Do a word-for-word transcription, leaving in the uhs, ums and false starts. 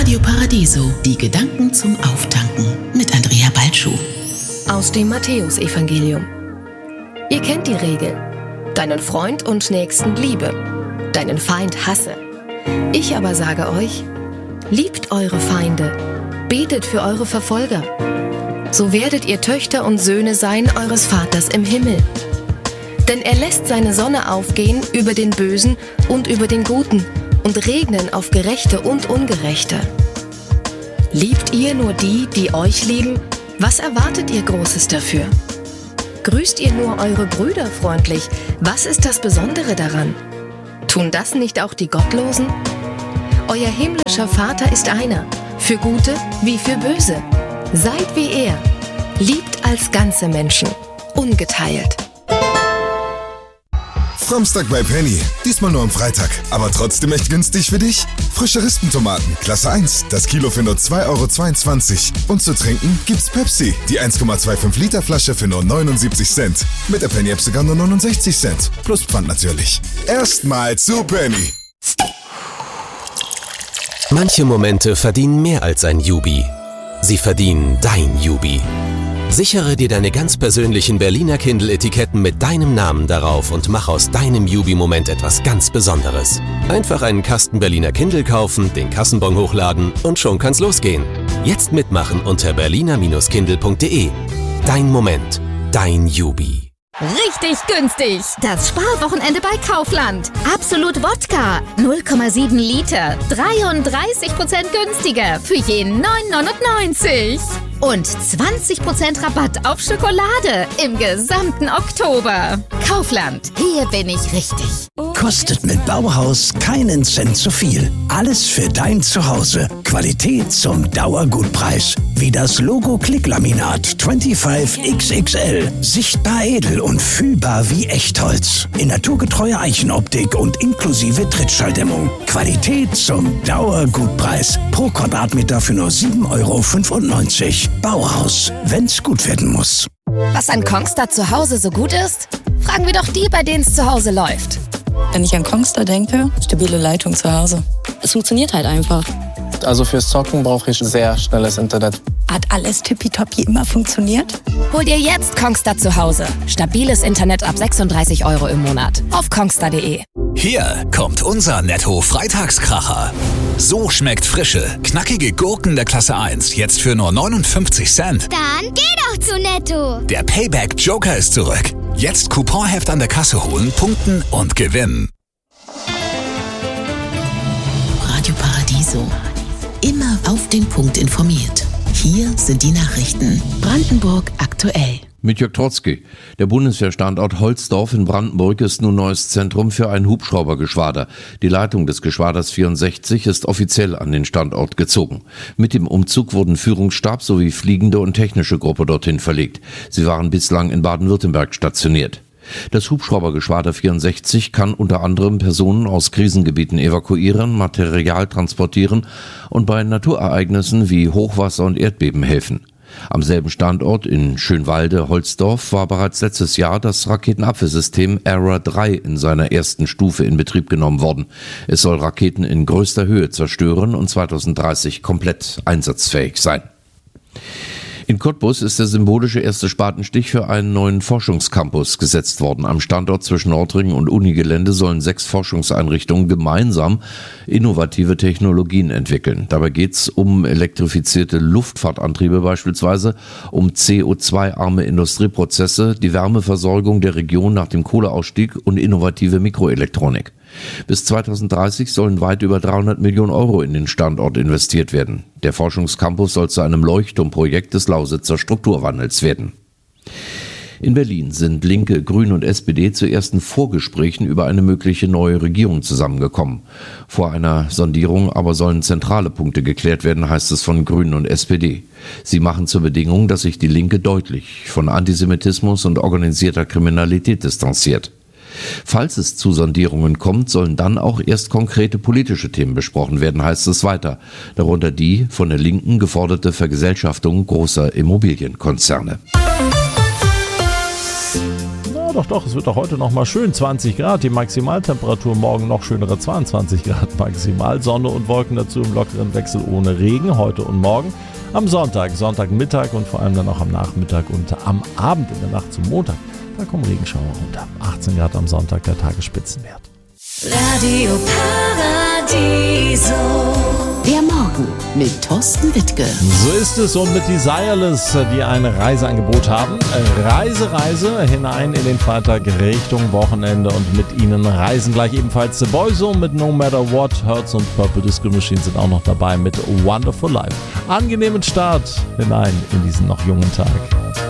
Radio Paradiso, die Gedanken zum Auftanken mit Andrea Balschuh. Aus dem Matthäusevangelium. Ihr kennt die Regel. Deinen Freund und Nächsten liebe, deinen Feind hasse. Ich aber sage euch, liebt eure Feinde, betet für eure Verfolger. So werdet ihr Töchter und Söhne sein eures Vaters im Himmel. Denn er lässt seine Sonne aufgehen über den Bösen und über den Guten und regnen auf Gerechte und Ungerechte. Liebt ihr nur die, die euch lieben? Was erwartet ihr Großes dafür? Grüßt ihr nur eure Brüder freundlich? Was ist das Besondere daran? Tun das nicht auch die Gottlosen? Euer himmlischer Vater ist einer, für Gute wie für Böse. Seid wie er, liebt als ganze Menschen, ungeteilt. Samstag bei Penny. Diesmal nur am Freitag. Aber trotzdem echt günstig für dich? Frische Rispentomaten, Klasse eins. Das Kilo für nur zwei Euro zweiundzwanzig. Und zu trinken gibt's Pepsi. Die eins Komma fünfundzwanzig Liter Flasche für nur neunundsiebzig Cent. Mit der Penny-App sogar nur neunundsechzig Cent. Plus Pfand natürlich. Erstmal zu Penny. Manche Momente verdienen mehr als ein Jubi. Sie verdienen dein Jubi. Sichere dir deine ganz persönlichen Berliner Kindle-Etiketten mit deinem Namen darauf und mach aus deinem Jubi-Moment etwas ganz Besonderes. Einfach einen Kasten Berliner Kindle kaufen, den Kassenbon hochladen und schon kann's losgehen. Jetzt mitmachen unter berliner Bindestrich kindle punkt de. Dein Moment, dein Jubi. Richtig günstig! Das Sparwochenende bei Kaufland. Absolut Wodka, null Komma sieben Liter, dreiunddreißig Prozent günstiger für jeden neun neunundneunzig. Und zwanzig Prozent Rabatt auf Schokolade im gesamten Oktober. Kaufland, hier bin ich richtig. Kostet mit Bauhaus keinen Cent zu viel. Alles für dein Zuhause. Qualität zum Dauergutpreis. Wie das Logo Klicklaminat fünfundzwanzig X X L. Sichtbar edel und fühlbar wie Echtholz. In naturgetreuer Eichenoptik und inklusive Trittschalldämmung. Qualität zum Dauergutpreis. Pro Quadratmeter für nur sieben Euro fünfundneunzig. Bauhaus, wenn's gut werden muss. Was an Kongstar zu Hause so gut ist? Fragen wir doch die, bei denen es zu Hause läuft. Wenn ich an Kongstar denke, stabile Leitung zu Hause. Es funktioniert halt einfach. Also fürs Zocken brauche ich sehr schnelles Internet. Hat alles tippitoppi immer funktioniert? Hol dir jetzt Kongstar zu Hause. Stabiles Internet ab sechsunddreißig Euro im Monat. Auf kongstar punkt de. Hier kommt unser Netto-Freitagskracher. So schmeckt frische, knackige Gurken der Klasse eins. Jetzt für nur neunundfünfzig Cent. Dann geh doch zu Netto. Der Payback-Joker ist zurück. Jetzt Couponheft an der Kasse holen, punkten und gewinnen. Radio Paradiso. Immer auf den Punkt informiert. Hier sind die Nachrichten. Brandenburg aktuell. Mit Jörg Trotzki. Der Bundeswehrstandort Holzdorf in Brandenburg ist nun neues Zentrum für ein Hubschraubergeschwader. Die Leitung des Geschwaders vierundsechzig ist offiziell an den Standort gezogen. Mit dem Umzug wurden Führungsstab sowie fliegende und technische Gruppe dorthin verlegt. Sie waren bislang in Baden-Württemberg stationiert. Das Hubschraubergeschwader vierundsechzig kann unter anderem Personen aus Krisengebieten evakuieren, Material transportieren und bei Naturereignissen wie Hochwasser und Erdbeben helfen. Am selben Standort in Schönwalde-Holzdorf war bereits letztes Jahr das Raketenabwehrsystem A R A drei in seiner ersten Stufe in Betrieb genommen worden. Es soll Raketen in größter Höhe zerstören und zweitausenddreißig komplett einsatzfähig sein. In Cottbus ist der symbolische erste Spatenstich für einen neuen Forschungscampus gesetzt worden. Am Standort zwischen Nordring und Unigelände sollen sechs Forschungseinrichtungen gemeinsam innovative Technologien entwickeln. Dabei geht es um elektrifizierte Luftfahrtantriebe beispielsweise, um C O zwei arme Industrieprozesse, die Wärmeversorgung der Region nach dem Kohleausstieg und innovative Mikroelektronik. Bis zweitausenddreißig sollen weit über dreihundert Millionen Euro in den Standort investiert werden. Der Forschungscampus soll zu einem Leuchtturmprojekt des Lausitzer Strukturwandels werden. In Berlin sind Linke, Grüne und S P D zu ersten Vorgesprächen über eine mögliche neue Regierung zusammengekommen. Vor einer Sondierung aber sollen zentrale Punkte geklärt werden, heißt es von Grünen und S P D. Sie machen zur Bedingung, dass sich die Linke deutlich von Antisemitismus und organisierter Kriminalität distanziert. Falls es zu Sondierungen kommt, sollen dann auch erst konkrete politische Themen besprochen werden, heißt es weiter. Darunter die von der Linken geforderte Vergesellschaftung großer Immobilienkonzerne. doch, doch, es wird auch heute noch mal schön. zwanzig Grad, die Maximaltemperatur, morgen noch schönere zweiundzwanzig Grad maximal. Sonne und Wolken dazu im lockeren Wechsel ohne Regen, heute und morgen. Am Sonntag, Sonntagmittag und vor allem dann auch am Nachmittag und am Abend in der Nacht zum Montag. Da kommen Regenschauer runter. achtzehn Grad am Sonntag, der Tagesspitzenwert. Radio Paradiso. Der Morgen mit Thorsten Wittke. So ist es und mit Desireless, die ein Reiseangebot haben. Reise, Reise hinein in den Freitag Richtung Wochenende und mit ihnen reisen gleich ebenfalls The Boyzone mit No Matter What. Hertz und Purple Disco Machine sind auch noch dabei mit Wonderful Life. Angenehmen Start hinein in diesen noch jungen Tag.